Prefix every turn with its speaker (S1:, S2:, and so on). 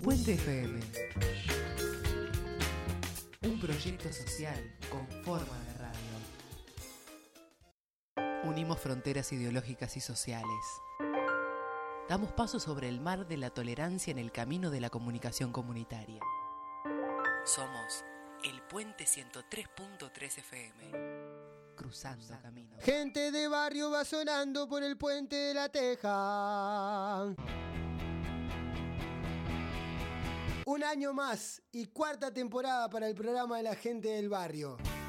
S1: Puente FM. Un proyecto social con forma de radio. Unimos fronteras ideológicas y sociales. Damos paso sobre el mar de la tolerancia en el camino de la comunicación comunitaria. Somos el Puente 103.3 FM. Cruzando camino.
S2: Gente de barrio va sonando por el Puente de la Teja. Un año más y cuarta temporada para el programa de la gente del barrio.